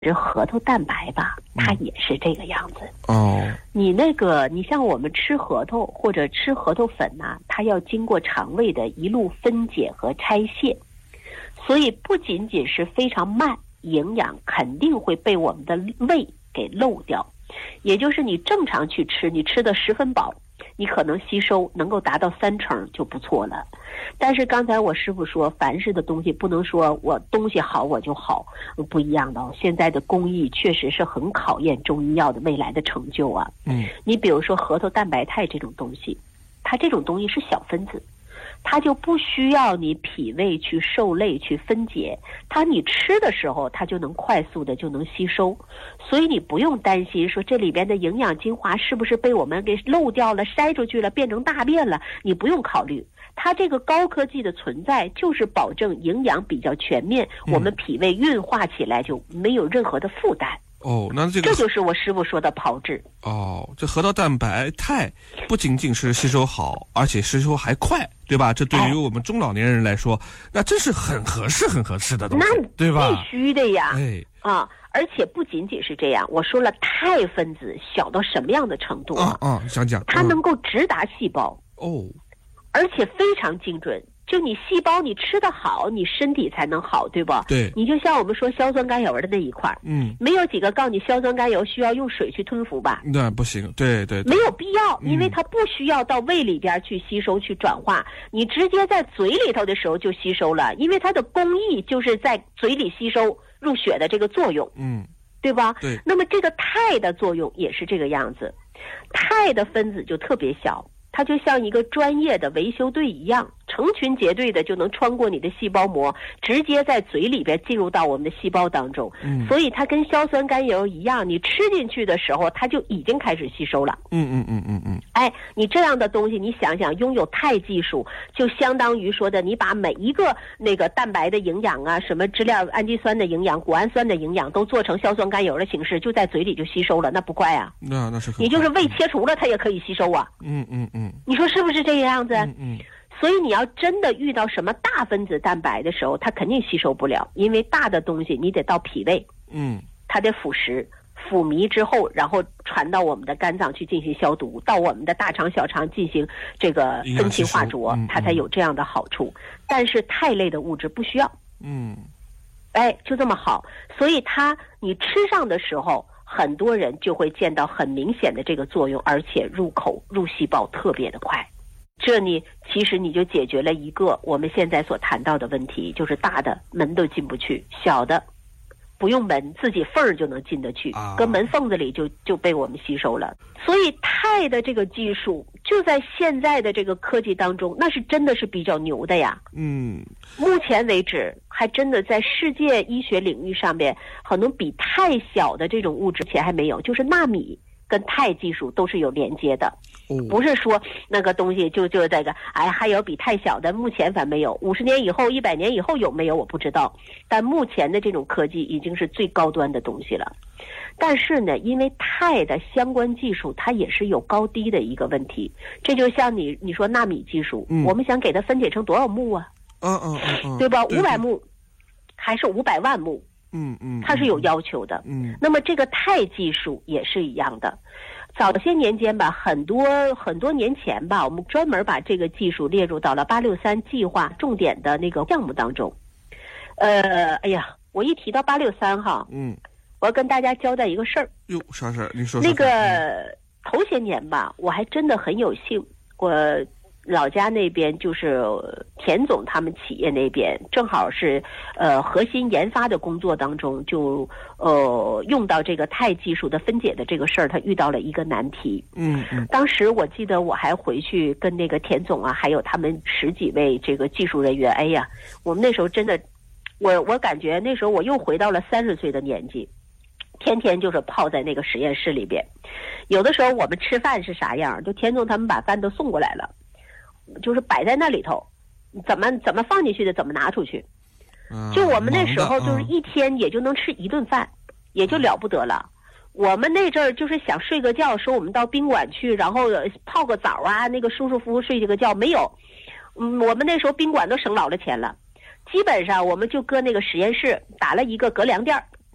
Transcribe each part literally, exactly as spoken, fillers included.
这核桃蛋白吧，它也是这个样子。 哦， 你那个，你像我们吃核桃或者吃核桃粉呐、啊，它要经过肠胃的一路分解和拆卸，所以不仅仅是非常慢，营养肯定会被我们的胃给漏掉。也就是你正常去吃，你吃的十分饱，你可能吸收能够达到三成就不错了。但是刚才我师傅说，凡是的东西不能说我东西好我就好，不一样的哦。现在的工艺确实是很考验中医药的未来的成就啊。 嗯， 你比如说核桃蛋白肽这种东西，它这种东西是小分子，它就不需要你脾胃去受累去分解，它你吃的时候它就能快速的就能吸收，所以你不用担心说这里边的营养精华是不是被我们给漏掉了筛出去了变成大便了，你不用考虑。它这个高科技的存在就是保证营养比较全面，我们脾胃运化起来就没有任何的负担。 哦，那这个这就是我师傅说的炮制。 哦，这核桃蛋白肽不仅仅是吸收好，而且吸收还快，对吧？这对于我们中老年人来说，哎、那真是很合适、很合适的东西， 那对吧？ 必须的呀！ 哎， 啊，而且不仅仅是这样，我说了，肽分子小到什么样的程度啊？ 啊啊，讲讲， 它能够直达细胞、 嗯、哦， 而且非常精准。就你细胞你吃得好，你身体才能好，对吧？ 对。 你就像我们说硝酸甘油的那一块， 嗯， 没有几个告诉你硝酸甘油需要用水去吞服吧？ 那不行，对 对, 对， 没有必要，因为嗯、 它不需要到胃里边去吸收去转化，你直接在嘴里头的时候就吸收了，因为它的工艺就是在嘴里吸收入血的这个作用， 嗯， 对吧？ 对。 那么这个肽的作用也是这个样子，肽的分子就特别小。它就像一个专业的维修队一样，成群结队的就能穿过你的细胞膜，直接在嘴里边进入到我们的细胞当中。 嗯， 所以它跟硝酸甘油一样，你吃进去的时候，它就已经开始吸收了。 嗯嗯嗯嗯嗯。 哎，你这样的东西，你想想，拥有肽技术，就相当于说的，你把每一个那个蛋白的营养啊，什么质料氨基酸的营养、谷氨酸的营养，都做成硝酸甘油的形式，就在嘴里就吸收了，那不怪啊？ 那那是你就是胃切除了，它也可以吸收啊。 嗯嗯嗯。 你说是不是这个样子？ 嗯嗯。 所以你要真的遇到什么大分子蛋白的时候，它肯定吸收不了，因为大的东西你得到脾胃， 嗯， 它得腐蚀。腐糜之后，然后传到我们的肝脏去进行消毒，到我们的大肠、小肠进行这个分清化浊， 嗯、 它才有这样的好处。但是肽类的物质不需要， 嗯， 哎，就这么好。所以它你吃上的时候，很多人就会见到很明显的这个作用，而且入口入细胞特别的快。这呢，其实你就解决了一个我们现在所谈到的问题，就是大的门都进不去，小的不用门，自己缝儿就能进得去，搁门缝子里就就被我们吸收了。所以肽的这个技术就在现在的这个科技当中，那是真的是比较牛的呀。 嗯， 目前为止还真的在世界医学领域上面，可能比肽小的这种物质前还没有，就是纳米跟肽技术都是有连接的。不是说那个东西就就这个，哎，还有比太小的，目前反没有。五十年以后、一百年以后有没有我不知道，但目前的这种科技已经是最高端的东西了。但是呢，因为肽的相关技术它也是有高低的一个问题，这就像你你说纳米技术， 嗯、 我们想给它分解成多少目啊？ 嗯嗯嗯嗯， 对吧？五百目还是五百万目？ 嗯嗯， 它是有要求的。 嗯， 那么这个肽技术也是一样的。早些年间吧，很多很多年前吧，我们专门把这个技术列入到了八六三计划重点的那个项目当中。呃，哎呀，我一提到八六三哈， 嗯， 我要跟大家交代一个事儿。 哟，啥事儿？您说说。那个头些年吧，我还真的很有幸，我老家那边就是田总他们企业那边，正好是呃核心研发的工作当中，就呃用到这个肽技术的分解的这个事儿，他遇到了一个难题。 嗯嗯。 当时我记得我还回去跟那个田总啊，还有他们十几位这个技术人员，哎呀，我们那时候真的，我我感觉那时候我又回到了三十岁的年纪。天天就是泡在那个实验室里边，有的时候我们吃饭是啥样，就田总他们把饭都送过来了，就是摆在那里头，怎么怎么放进去的，怎么拿出去。就我们那时候就是一天也就能吃一顿饭，也就了不得了。我们那阵儿就是想睡个觉，说我们到宾馆去，然后泡个澡啊，那个舒舒服服睡这个觉，没有。嗯，我们那时候宾馆都省老了钱了，基本上我们就搁那个实验室打了一个隔凉垫儿。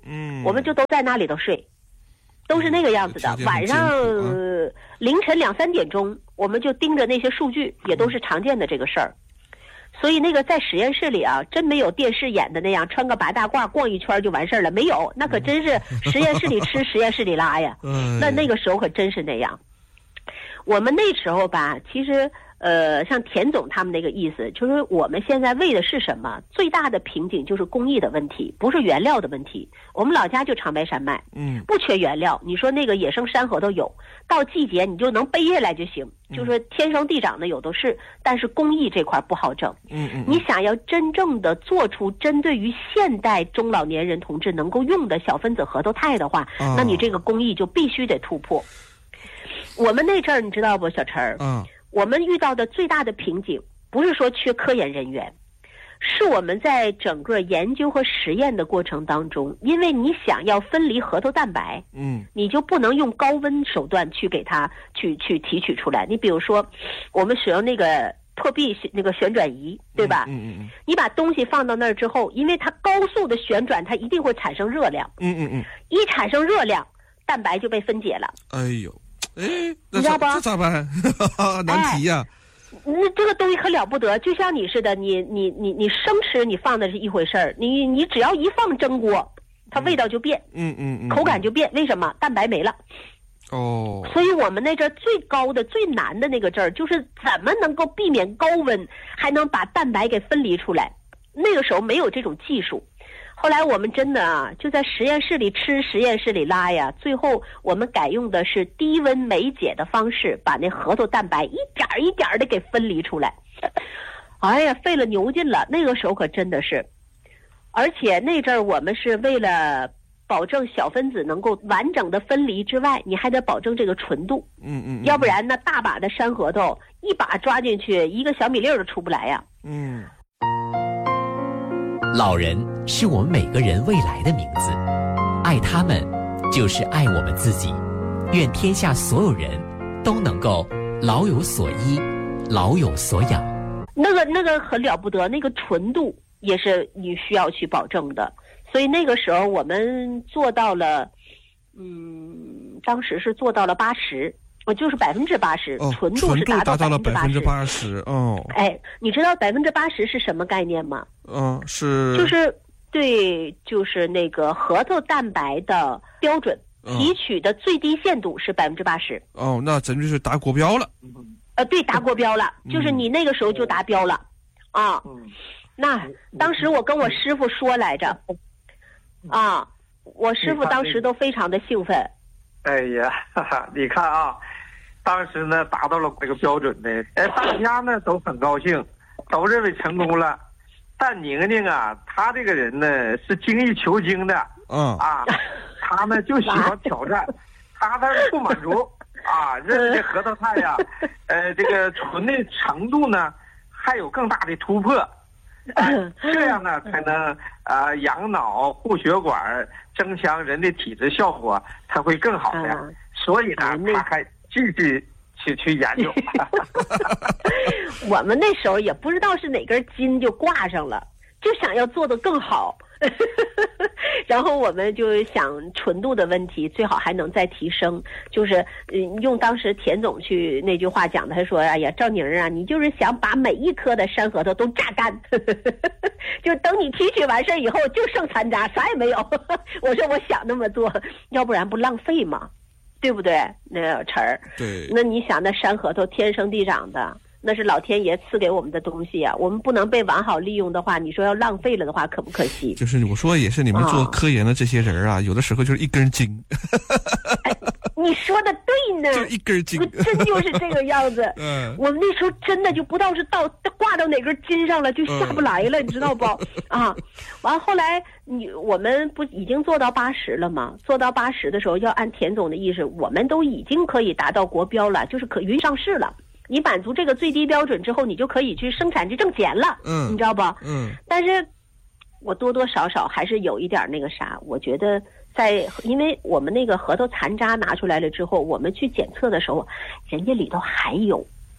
嗯， 我们就都在那里头睡，都是那个样子的。晚上、呃、凌晨两三点钟，我们就盯着那些数据，也都是常见的这个事儿。所以那个在实验室里啊，真没有电视演的那样穿个八大褂逛一圈就完事儿了，没有，那可真是实验室里吃实验室里拉呀。那那个时候可真是那样。我们那时候吧，其实呃，像田总他们那个意思，就是我们现在为的是什么？最大的瓶颈就是工艺的问题，不是原料的问题。我们老家就长白山脉，嗯，不缺原料。你说那个野生山核桃有，到季节你就能背下来就行，嗯、就是天生地长的有的是，但是工艺这块不好整。嗯嗯，你想要真正的做出针对于现代中老年人同志能够用的小分子核桃肽的话，哦、那你这个工艺就必须得突破。我们那阵儿你知道不，小陈儿？嗯。我们遇到的最大的瓶颈，不是说缺科研人员，是我们在整个研究和实验的过程当中，因为你想要分离核桃蛋白，嗯，你就不能用高温手段去给它去去提取出来。你比如说，我们使用那个破壁那个旋转仪，对吧？嗯嗯嗯。你把东西放到那儿之后，因为它高速的旋转，它一定会产生热量。嗯嗯嗯。一产生热量，蛋白就被分解了。 哎呦。哎，你知道吧？这咋办？难题呀、啊！ 那、哎、这个东西可了不得，就像你似的，你你你你生吃，你放的是一回事儿，你你只要一放蒸锅，它味道就变，嗯嗯嗯，口感就变。为什么？蛋白没了。哦。所以我们那阵儿最高的、最难的那个阵儿，就是怎么能够避免高温，还能把蛋白给分离出来。那个时候没有这种技术。后来我们真的啊，就在实验室里吃，实验室里拉呀。最后我们改用的是低温酶解的方式，把那核桃蛋白一点一点的给分离出来。哎呀，费了牛劲了，那个时候可真的是。而且那阵儿我们是为了保证小分子能够完整的分离之外，你还得保证这个纯度。嗯嗯。要不然那大把的山核桃一把抓进去，一个小米粒儿都出不来呀。嗯。 老人是我们每个人未来的名字，爱他们就是爱我们自己。愿天下所有人都能够老有所依，老有所养。 那个那个很了不得，那个纯度也是你需要去保证的。所以那个时候我们做到了，嗯，当时是做到了八十。我就是百分之八十，纯度是达到了百分之八十。哦， 哎，你知道百分之八十是什么概念吗？ 嗯，是就是对，就是那个核桃蛋白的标准提取的最低限度是百分之八十。 哦，那咱就是达国标了。 呃，对，达国标了，嗯、就是你那个时候就达标了，啊。嗯、那当时我跟我师傅说来着，啊，我师傅当时都非常的兴奋。 哎呀，哈哈，你看啊。当时呢，达到了这个标准的，哎，大家呢都很高兴，都认为成功了。但宁宁啊，她这个人呢是精益求精的，嗯啊，她呢就喜欢挑战，她但是不满足啊，认为这核桃肽呀，呃，这个纯的程度呢还有更大的突破，哎，这样呢才能啊、呃、养脑、护血管，增强人的体质效果，才会更好的。所以呢，他还继续去去研究。 我们那时候也不知道是哪根筋就挂上了，就想要做得更好。然后我们就想纯度的问题最好还能再提升，就是嗯，用当时田总去那句话讲的，他说：“哎呀，赵宁啊，你就是想把每一颗的山核桃都榨干，就等你提取完事儿以后就剩残渣，啥也没有。”我说我想那么做，要不然不浪费吗？对不对？那陈儿， 对， 那你想那山核桃天生地长的，那是老天爷赐给我们的东西啊，我们不能被完好利用的话，你说要浪费了的话，可不可惜？ 就是我说也是，你们做科研的这些人啊，哦、有的时候就是一根筋。 哎，你说的对呢， 就一根筋， 真就是这个样子。嗯，我们那时候真的就不知道是到挂到哪根筋上了，就下不来了，嗯、你知道不？啊，完后来你我们不已经做到八十了吗？做到八十的时候，要按田总的意思，我们都已经可以达到国标了，就是可允上市了。你满足这个最低标准之后，你就可以去生产去挣钱了，嗯，你知道不？嗯，但是我多多少少还是有一点那个啥，我觉得在，因为我们那个核桃残渣拿出来了之后，我们去检测的时候，人家里头还有，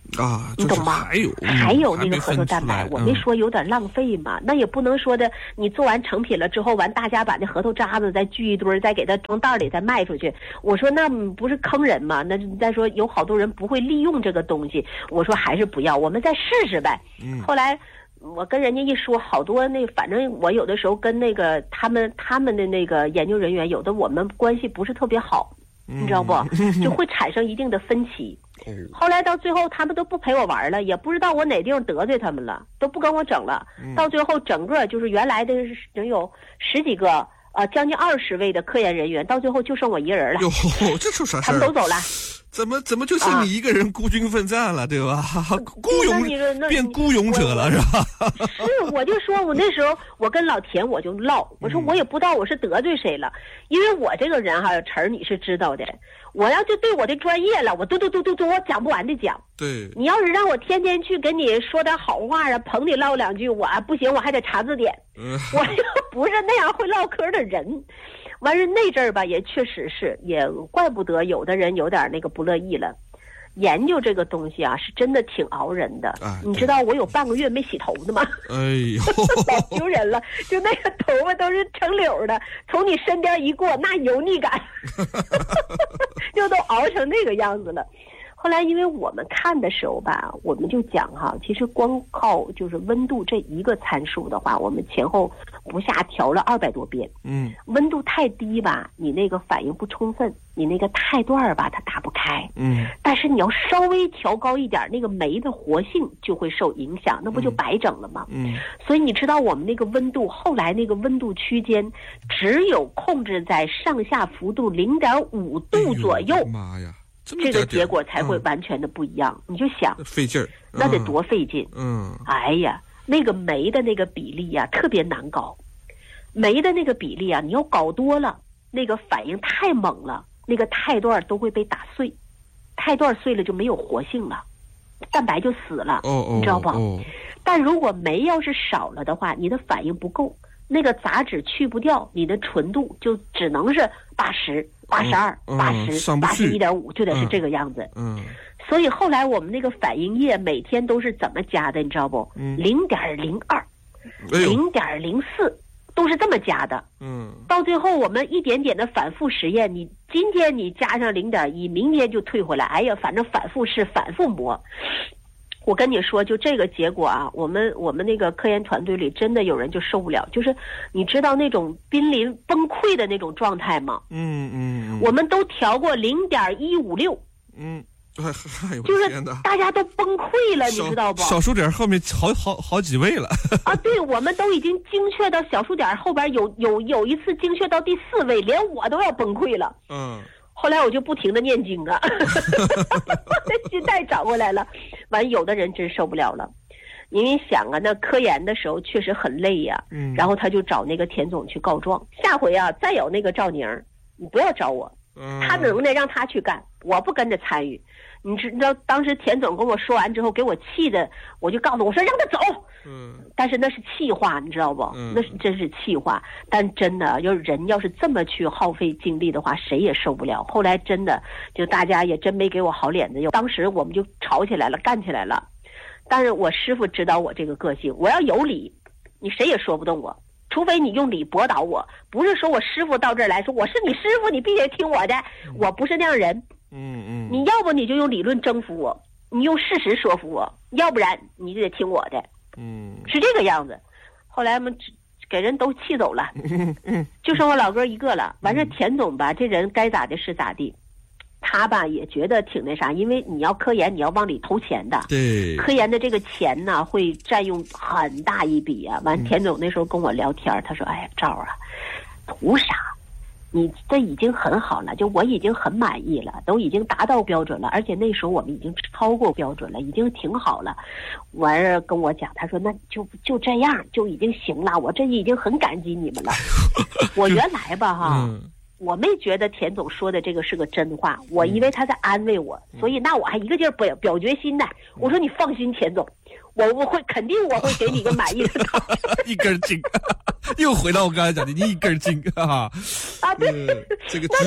啊， 你懂吗？ 还有、嗯、 还有那个核桃蛋白，我没说有点浪费嘛、嗯？那也不能说的，你做完成品了之后，完大家把那核桃渣子再聚一堆，再给它装袋里再卖出去。我说那不是坑人吗？那再说有好多人不会利用这个东西，我说还是不要，我们再试试呗。嗯、后来我跟人家一说，好多那反正我有的时候跟那个他们他们的那个研究人员，有的我们关系不是特别好。你知道不？就会产生一定的分歧。后来到最后，他们都不陪我玩了，也不知道我哪地方得罪他们了，都不跟我整了。到最后，整个就是原来的能有十几个，呃，将近二十位的科研人员，到最后就剩我一个人了。 哟，这出啥事儿？ 他们都走了。 怎么怎么就剩你一个人孤军奋战了，啊、对吧？孤勇变孤勇者了是吧？ 是，我就说我那时候我跟老田我就唠，我说我也不知道我是得罪谁了，因为我这个人哈，陈儿你是知道的，我要就对我的专业了，我嘟嘟嘟嘟嘟，我讲不完的讲。 对， 你要是让我天天去跟你说点好话啊，捧你唠两句，我不行，我还得查字典。嗯、我又不是那样会唠嗑的人。完事那阵儿吧，也确实是，也怪不得有的人有点那个不乐意了。研究这个东西啊，是真的挺熬人的。啊、你知道我有半个月没洗头的吗？ 哎呦， 老丢人了！就那个头发都是成绺的，从你身边一过，那油腻感，就都熬成那个样子了。后来，因为我们看的时候吧，我们就讲哈，其实光靠就是温度这一个参数的话，我们前后不下调了二百多遍。嗯，温度太低吧，你那个反应不充分，你那个肽段吧，它打不开。嗯，但是你要稍微调高一点，那个酶的活性就会受影响，那不就白整了吗？嗯，所以你知道我们那个温度，后来那个温度区间只有控制在上下幅度零点五度左右。 妈呀！ 这个结果才会完全的不一样，嗯、你就想费劲儿， 那得多费劲。 嗯， 哎呀，那个酶的那个比例呀、啊，特别难搞。酶的那个比例啊，你要搞多了，那个反应太猛了，那个肽段都会被打碎，肽段碎了就没有活性了，蛋白就死了。 哦哦， 你知道不？ 哦。 但如果酶要是少了的话，你的反应不够，那个杂质去不掉，你的纯度就只能是八十。八十二、八十、八十一点五，就得是这个样子。嗯，所以后来我们那个反应液每天都是怎么加的，你知道不？零点零二、零点零四，都是这么加的。嗯，到最后我们一点点的反复实验，你今天你加上零点一，明天就退回来。哎呀，反正反复试，反复磨。我跟你说，就这个结果啊，我们我们那个科研团队里真的有人就受不了，就是你知道那种濒临崩溃的那种状态吗？ 嗯嗯， 我们都调过零点一五六， 嗯，哎呦， 就是大家都崩溃了，你知道不？ 小数点后面好好好几位了啊！对，我们都已经精确到小数点后边有有有一次精确到第四位，连我都要崩溃了。嗯。后来我就不停的念经啊，那心态找过来了。完，有的人真受不了了，因为想啊，那科研的时候确实很累呀、啊。嗯。然后他就找那个田总去告状，下回啊，再有那个赵宁，你不要找我，嗯、他能耐让他去干，我不跟着参与。你知道当时田总跟我说完之后，给我气的，我就告诉我说让他走。嗯。但是那是气话，你知道不？嗯。那是真是气话。但真的，要人要是这么去耗费精力的话，谁也受不了。后来真的，就大家也真没给我好脸子。当时我们就吵起来了，干起来了。但是我师傅知道我这个个性，我要有理，你谁也说不动我。除非你用理驳倒我，不是说我师傅到这儿来说我是你师傅，你必须听我的。我不是那样人。嗯嗯。你要不你就用理论征服我，你用事实说服我，要不然你就得听我的。嗯，是这个样子。后来我们给人都气走了，就剩我老哥一个了。完事田总吧，这人该咋的是咋地。他吧也觉得挺那啥，因为你要科研，你要往里投钱的。 对， 科研的这个钱呢，会占用很大一笔啊。完，田总那时候跟我聊天，他说：“哎呀，赵啊，图啥？你这已经很好了，就我已经很满意了，都已经达到标准了，而且那时候我们已经超过标准了，已经挺好了。”完事跟我讲，他说：“那就就这样，就已经行了，我这已经很感激你们了。”我原来吧哈。嗯，我没觉得田总说的这个是个真话，我以为他在安慰我，嗯、所以那我还一个劲儿表表决心呢。我说你放心，田总，我我会肯定我会给你一个满意的答案。 一根筋，又回到我刚才讲的，你一根筋啊！ 啊，对， 呃、这个执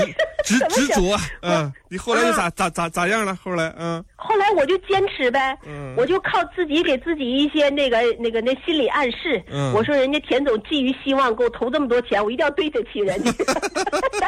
执执着啊，嗯，你后来又咋咋咋咋样了？后来，嗯， 后来我就坚持呗， 嗯， 我就靠自己给自己一些那个那个那心理暗示， 嗯， 我说人家田总寄予希望给我投这么多钱，我一定要对得起人家。